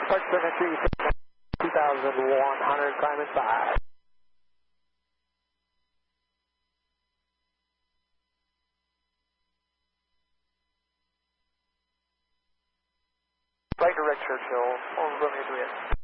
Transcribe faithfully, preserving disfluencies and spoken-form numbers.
Park Cemetery, two thousand one hundred, climbing five. Flight direct Churchill, over Romeo Juliet.